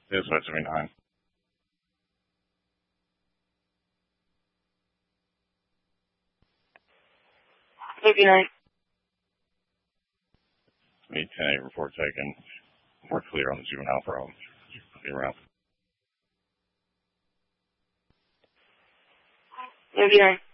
It's about 79. Maybe Me 10-8 report taken. We're clear on the juvenile problem. Be around. 99.